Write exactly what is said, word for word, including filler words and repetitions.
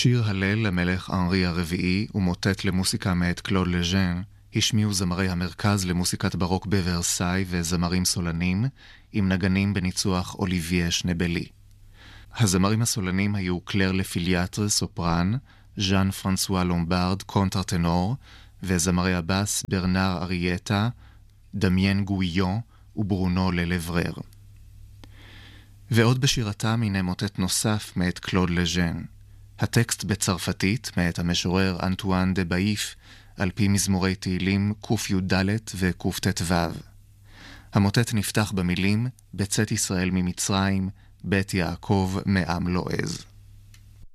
שיר הלל למלך אנרי הרביעי ומוטט למוסיקה מאת קלוד לז'ן השמיעו זמרי המרכז למוסיקת ברוק בוורסאי וזמרים סולנים עם נגנים בניצוח אוליביה שנבלי. הזמרים הסולנים היו קלר לפיליאטר סופרן, ז'אן פרנסואה לומברד קונטרטנור וזמרי הבאס ברנר ארייטה, דמיין גויון וברונו ללברר. ועוד בשירתם הנה מוטט נוסף מאת קלוד לז'ן. הטקסט בצרפתית מאת המשורר אנטואן דה באיף על פי מזמורי תהילים ק"ד וק"ט"ו. המוטט נפתח במילים בצאת ישראל ממצרים, בית יעקב מעם לועז.